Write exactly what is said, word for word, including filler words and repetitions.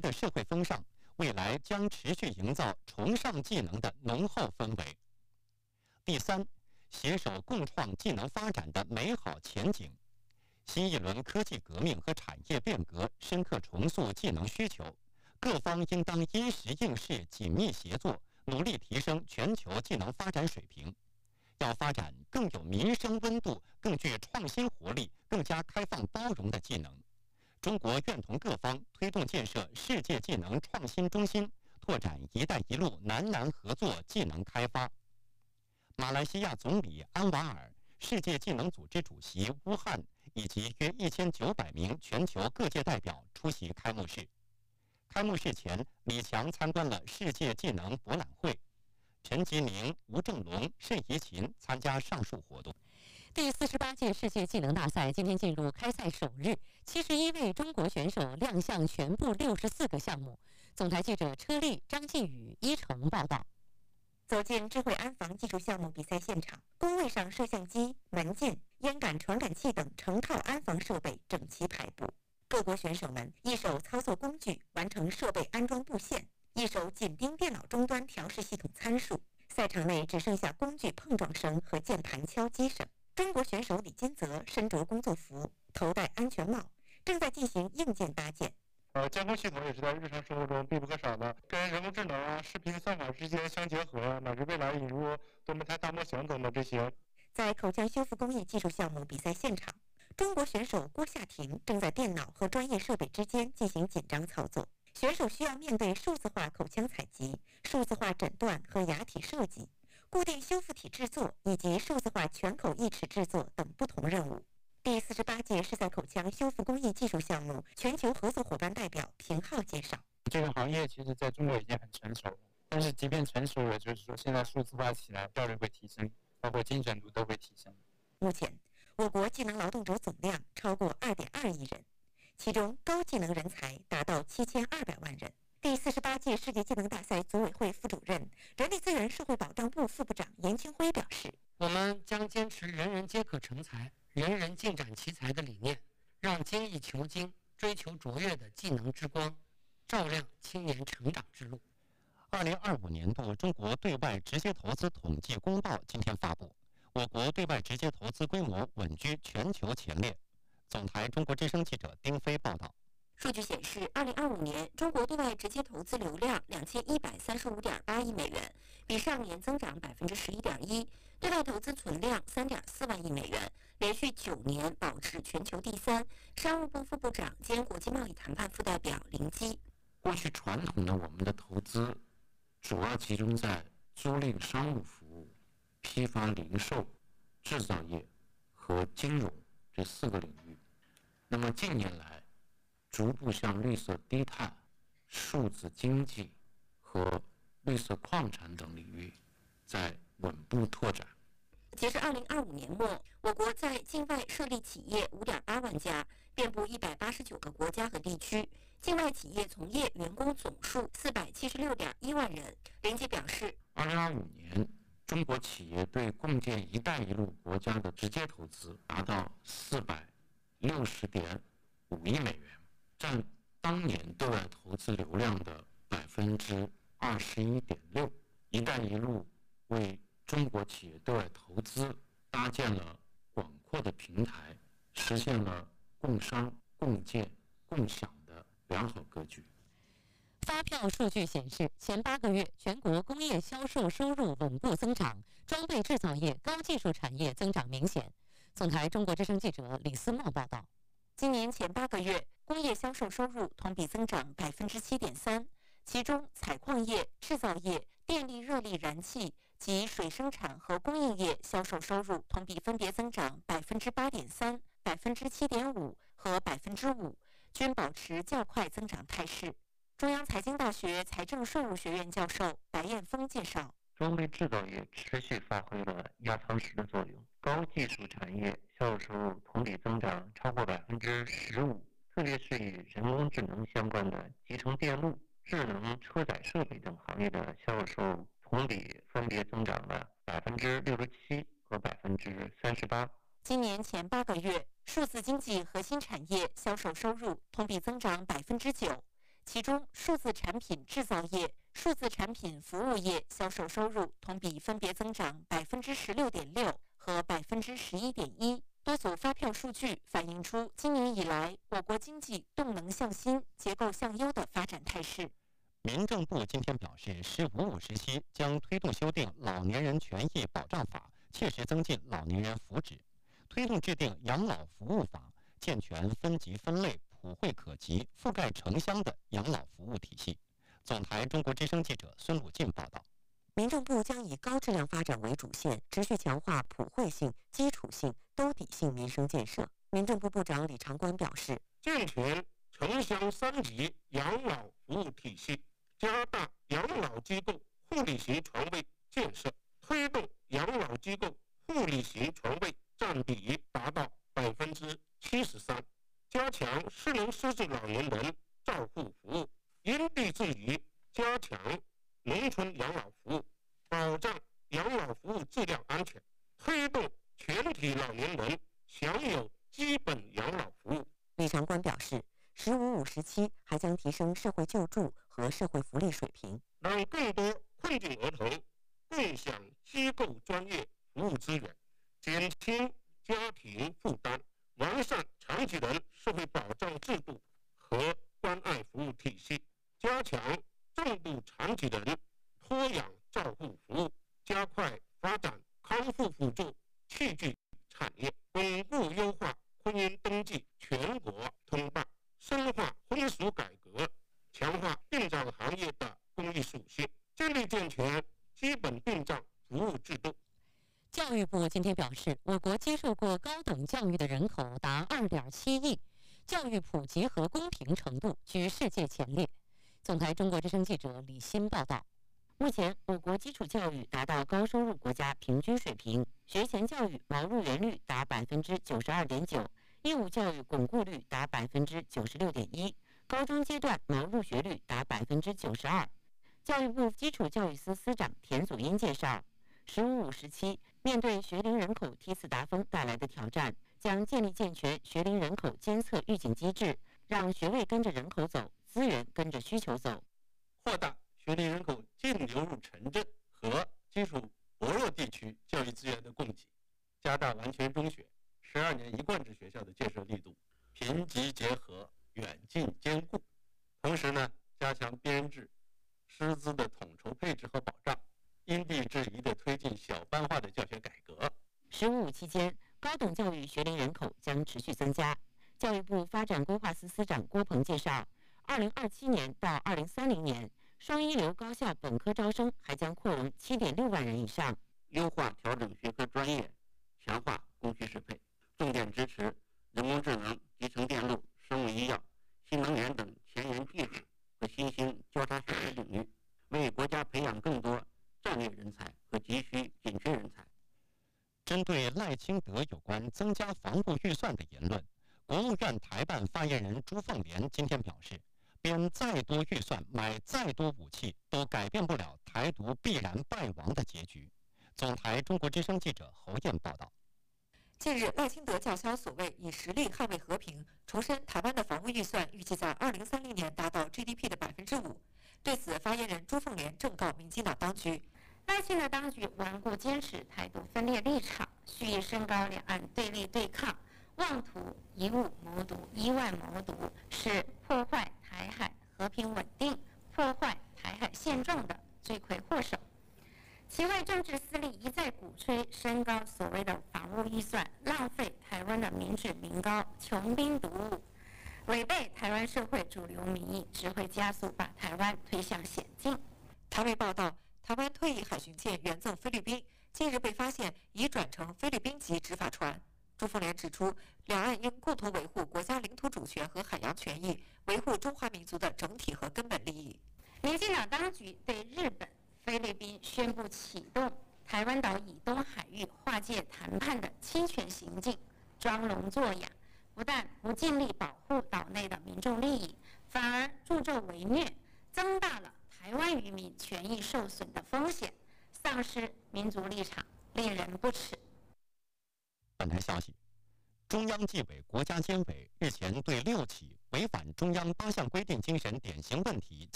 的社会风尚，未来将持续营造崇尚技能的浓厚氛围。第三，携手共创技能发展的美好前景。新一轮科技革命和产业变革深刻重塑技能需求，各方应当因时应势紧密协作，努力提升全球技能发展水平。要发展更有民生温度、更具创新活力、更加开放包容的技能。中国愿同各方推动建设世界技能创新中心，拓展“一带一路”南南合作技能开发。马来西亚总理安瓦尔、世界技能组织主席乌汉以及约一千九百名全球各界代表出席开幕式。开幕式前，李强参观了世界技能博览会。陈吉宁、吴正龙、盛怡琴参加上述活动。 第四十八届世界技能大赛今天进入开赛首日，七十一位中国选手亮相全部六十四个项目。总台记者车丽、张继宇、一成报道。 走进智慧安防技术项目比赛现场，工位上摄像机、门禁、烟感传感器等成套安防设备整齐排布。各国选手们一手操作工具完成设备安装布线，一手紧盯电脑终端调试系统参数。赛场内只剩下工具碰撞声和键盘敲击声。中国选手李金泽身着工作服，头戴安全帽，正在进行硬件搭建。 呃，监控系统也是在日常生活中必不可少的，跟人工智能啊、视频算法之间相结合，乃至未来引入多模态大模型等的这些。 在口腔修复工艺技术项目比赛现场，中国选手郭夏婷正在电脑和专业设备之间进行紧张操作。选手需要面对数字化口腔采集、数字化诊断和牙体设计、固定修复体制作以及数字化全口义齿制作等不同任务。第四十八届世赛口腔修复工艺技术项目全球合作伙伴代表平浩介绍， 这个行业其实在中国已经很成熟了，但是即便成熟了，就是说现在数字化起来效率会提升，包括精准度都会提升。 目前我国技能劳动者总量超过 二点二亿人，其中高技能人才达到七千二百万人。第四十八届世界技能大赛组委会副主任、人力资源社会保障部副部长严清辉表示， 我们将坚持人人皆可成才、人人尽展其才的理念，让精益求精、追求卓越的技能之光照亮青年成长之路。 二零二五年度中国对外直接投资统计公报今天发布，我国对外直接投资规模稳居全球前列。总台中国之声记者丁飞报道。 数据显示，二零二五年中国对外直接投资流量两千一百三十五点八亿美元，比上年增长百分之十一点一。对外投资存量三点四万亿美元，连续九年保持全球第三。商务部副部长兼国际贸易谈判副代表林基， 过去传统的我们的投资主要集中在租赁商务服务、批发零售、制造业和金融这四个领域。那么近年来，逐步向绿色低碳、数字经济和绿色矿产等领域在稳步拓展。 截至二零二五年末，我国在境外设立企业五点八万家，遍布一百八十九个国家和地区，境外企业从业员工总数四百七十六点一万人。林基表示， 二零二五年，中国企业对共建“一带一路”国家的直接投资达到四百六十点五亿美元，占当年对外投资流量的百分之二十一点六。一带一路为中国企业对外投资搭建了广阔的平台，实现了共商、共建、共享的良好格局。 发票数据显示，前八个月全国工业销售收入稳步增长，装备制造业、高技术产业增长明显。总台中国之声记者李思茂报道。 今年前八个月，工业销售收入同比增长百分之七点三，其中采矿业、制造业、电力热力燃气及水生产和供应业销售收入同比分别增长百分之八点三、百分之七点五和百分之五，均保持较快增长态势。中央财经大学财政税务学院教授白彦峰介绍， 装备制造业持续发挥了压舱石的作用，高技术产业销售收入同比增长超过百分之十五，特别是与人工智能相关的集成电路、智能车载设备等行业的销售收入同比分别增长了百分之六十七和百分之三十八。 今年前八个月，数字经济核心产业销售收入同比增长百分之九， 其中数字产品制造业、数字产品服务业销售收入同比分别增长百分之十六点六和百分之十一点一。多组发票数据反映出今年以来我国经济动能向新、结构向优的发展态势。 民政部今天表示，“十五五”时期将推动修订《老年人权益保障法》，切实增进老年人福祉；推动制定《养老服务法》，健全分级分类、普惠可及、覆盖城乡的养老服务体系。总台中国之声记者孙鲁进报道。 民政部将以高质量发展为主线，持续强化普惠性、基础性、兜底性民生建设。民政部部长李长官表示， 健全城乡三级养老服务体系，加大养老机构护理型床位建设，推动养老机构护理型床位占比达到百分之七十三，加强失能失智老年人照护服务，因地制宜加强农村养老服务，保障养老服务质量安全，推动全体老年人享有基本养老服务。 李长官表示，“十五五”时期还将提升社会救助和社会福利水平， 让更多困境儿童共享机构专业服务资源，减轻家庭负担，完善残疾人社会保障制度和关爱服务体系，加强重度残疾人托养照护服务，加快发展康复辅助器具产业，巩固优化婚姻登记全国通办，深化婚俗改革，强化殡葬行业的公益属性，建立健全基本殡葬服务制度。 教育部今天表示，我国接受过高等教育的人口达二点七亿，教育普及和公平程度居世界前列。总台中国之声记者李欣报道。 目前，我国基础教育达到高收入国家平均水平，学前教育毛入园率达百分之九十二点九，义务教育巩固率达百分之九十六点一，高中阶段毛入学率达百分之九十二。教育部基础教育司司长田祖英介绍，“十五五”时期面对学龄人口梯次达峰带来的挑战，将建立健全学龄人口监测预警机制，让学位跟着人口走，资源跟着需求走， 扩大学龄人口净流入城镇和基础薄弱地区教育资源的供给，加大完全中学、十二年一贯制学校的建设力度，贫瘠结合，远近兼顾。同时呢，加强编制、师资的统筹配置和保障，因地制宜地推进小班化的教学改革。 十五五期间，高等教育学龄人口将持续增加。教育部发展规划司司长郭鹏介绍，二零二七年到二零三零年，双一流高校本科招生还将扩容七点六万人以上， 优化调整学科专业，强化供需适配，重点支持人工智能、集成电路、生物医药、新能源等前沿技术和新兴交叉学习领域，为国家培养更多战略人才和急需紧缺人才。 针对赖清德有关增加防务预算的言论，国务院台办发言人朱凤莲今天表示，编再多预算买再多武器，都改变不了台独必然败亡的结局。总台中国之声记者侯燕报道。 近日，赖清德叫嚣所谓以实力捍卫和平，重申台湾的防务预算预计在二零三零年达到 G D P 的百分之五。对此，发言人朱凤莲正告民进党当局， 赖清德当局顽固坚持台独分裂立场，蓄意升高两岸对立对抗，妄图以武谋独、以外谋独，是破坏台海和平稳定、破坏台海现状的罪魁祸首。其外政治私利一再鼓吹升高所谓的防务预算，浪费台湾的民脂民膏，穷兵黩武，违背台湾社会主流民意，只会加速把台湾推向险境。 台媒报道，台湾退役海巡舰援赠菲律宾，近日被发现已转成菲律宾籍执法船。朱凤莲指出，两岸应共同维护国家领土主权和海洋权益，维护中华民族的整体和根本利益。 民进党当局对日本、菲律宾宣布启动台湾岛以东海域划界谈判的侵权行径，装聋作哑，不但不尽力保护岛内的民众利益，反而助纣为虐，增大了台湾渔民权益受损的风险，丧失民族立场，令人不齿。 本台消息， 中央纪委国家监委日前对六起违反中央八项规定精神典型问题